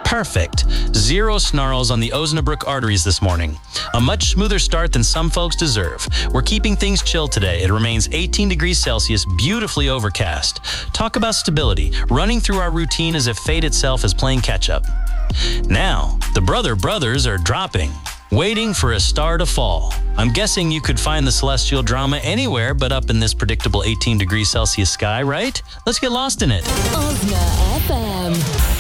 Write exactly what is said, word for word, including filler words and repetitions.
Perfect. Zero snarls on the Osnabrück arteries this morning. A much smoother start than some folks deserve. We're keeping things chill today. It remains eighteen degrees Celsius, beautifully overcast. Talk about stability, running through our routine as if fate itself is playing catch-up. Now, the Brother Brothers are dropping, waiting for a star to fall. I'm guessing you could find the celestial drama anywhere but up in this predictable eighteen degrees Celsius sky, right? Let's get lost in it. Osna F M.